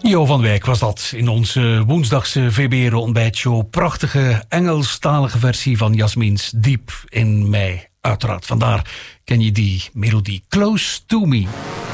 Jo van Wijk was dat in onze woensdagse VBRO ontbijtshow. Prachtige Engelstalige versie van Jasmin's Diep in Mij. Uiteraard, vandaar ken je die melodie Close to Me.